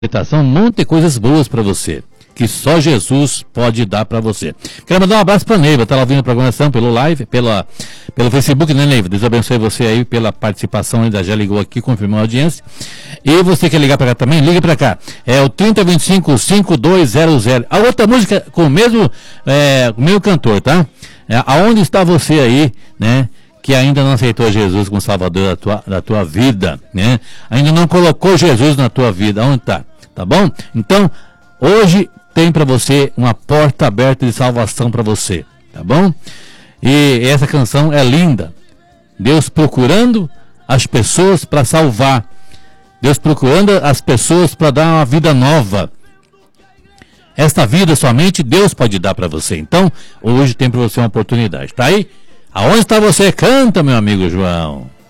Um monte de coisas boas para você, que só Jesus pode dar para você. Quero mandar um abraço para a Neiva, tá lá ouvindo a programação pelo live, pelo Facebook, né, Neiva? Deus abençoe você aí pela participação, ainda já ligou aqui, confirmou a audiência. E você quer ligar para cá também? Ligue para cá. É o 3025-5200. A outra música com o mesmo cantor, tá? Aonde está você aí, né? Que ainda não aceitou Jesus como Salvador da tua vida, né? Ainda não colocou Jesus na tua vida, onde está? Tá bom? Então, hoje tem para você uma porta aberta de salvação para você, tá bom? E essa canção é linda. Deus procurando as pessoas para salvar. Deus procurando as pessoas para dar uma vida nova. Esta vida somente Deus pode dar para você. Então, hoje tem para você uma oportunidade. Tá aí? Aonde está você? Canta, meu amigo João.